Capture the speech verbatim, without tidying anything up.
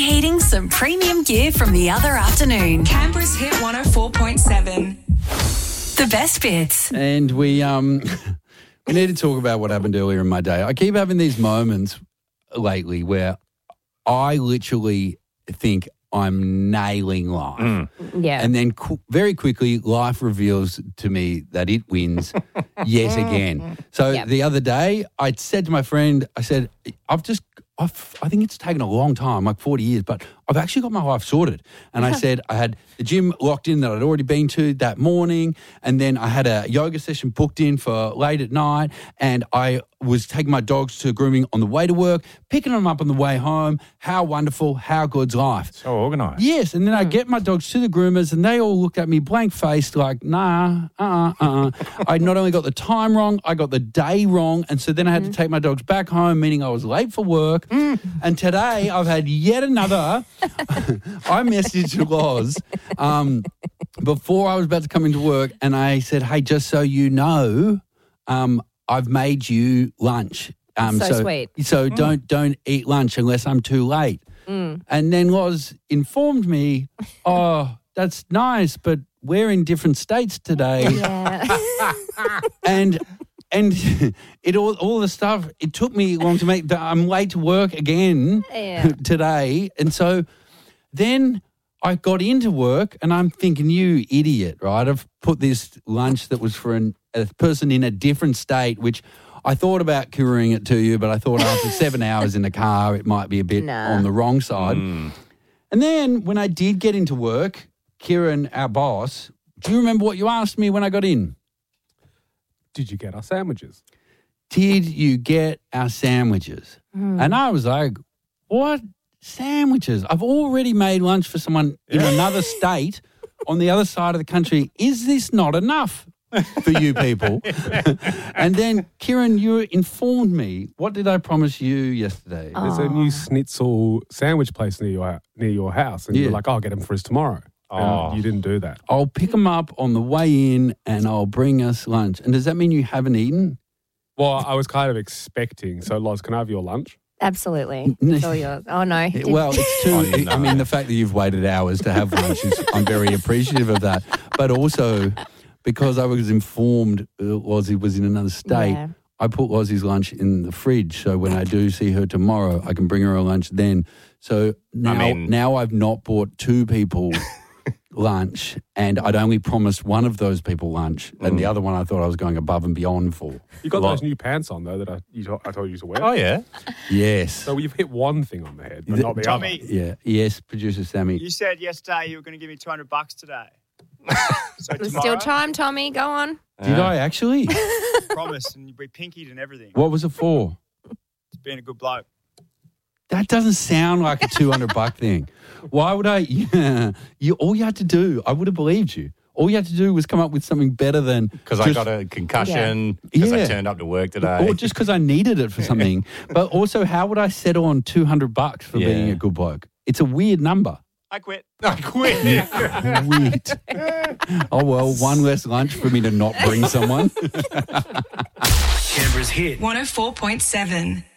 Reheating some premium gear from the other afternoon. Canberra's Hit one oh four point seven. The best bits. And we um we need to talk about what happened earlier in my day. I keep having these moments lately where I literally think I'm nailing life. Mm. Yeah. And then qu- very quickly, life reveals to me that it wins yet again. So Yep. the other day, I said to my friend, I said, I've just, I've, I think it's taken a long time, like forty years, but I've actually got my life sorted. And I said I had the gym locked in that I'd already been to that morning. And then I had a yoga session booked in for late at night. And I was taking my dogs to grooming on the way to work, picking them up on the way home. How wonderful, how good's life. So organised. Yes, and then I get my dogs to the groomers and they all looked at me blank-faced like, nah, uh-uh, uh-uh. I not only got the time wrong, I got the day wrong. And so then I had to take my dogs back home, meaning I was late for work. And today I've had yet another, I messaged Loz um, before I was about to come into work and I said, hey, just so you know, um, I've made you lunch. Um, So sweet. So don't don't eat lunch unless I'm too late. Mm. And then Loz informed me, oh, that's nice, but we're in different states today. Yeah. and and it all all the stuff, it took me long to make, I'm late to work again Yeah. today. And so then I got into work and I'm thinking, you idiot, right? I've put this lunch that was for an, a person in a different state, which I thought about couriering it to you, but I thought after seven hours in the car, it might be a bit Nah. on the wrong side. Mm. And then when I did get into work, Kieran, our boss, do you remember what you asked me when I got in? Did you get our sandwiches? Did you get our sandwiches? And I was like, what sandwiches? I've already made lunch for someone in another state on the other side of the country. Is this not enough for you people? And then, Kieran, you informed me. What did I promise you yesterday? There's a new schnitzel sandwich place near your near your house, and Yeah. you're like, "I'll get them for us tomorrow." Oh. And you didn't do that. I'll pick them up on the way in and I'll bring us lunch. And does that mean you haven't eaten? Well, I was kind of expecting. So, Loz, can I have your lunch? Absolutely. It's all yours. Oh, no. It- well, it's too. Oh, no. I mean, the fact that you've waited hours to have lunch is, I'm very appreciative of that. But also, because I was informed uh, Lozzie was in another state, Yeah. I put Lozzie's lunch in the fridge. So when I do see her tomorrow, I can bring her a lunch then. So now, mean- now I've not bought two people lunch, and I'd only promised one of those people lunch, and the other one I thought I was going above and beyond for. You got Lo- those new pants on though that I you, to- I told you to wear. Oh, yeah. Yes. So you've hit one thing on the head, but The- not the Tommy. other. Yeah. Yes, producer Sammy. You said yesterday you were going to give me two hundred bucks today. So There's tomorrow, still time, Tommy. Go on. Did I actually? promise, and we pinkied and everything. What was it for? It's being a good bloke. That doesn't sound like a two hundred buck thing. Why would I? Yeah, you all you had to do, I would have believed you. All you had to do was come up with something better than Because I just- got a concussion, because Yeah. I turned up to work today. or just because I needed it for something. But also, how would I settle on two hundred bucks for Yeah. being a good bloke? It's a weird number. I quit. I quit. Weird. Oh well, one less lunch for me to not bring someone. one oh four point seven.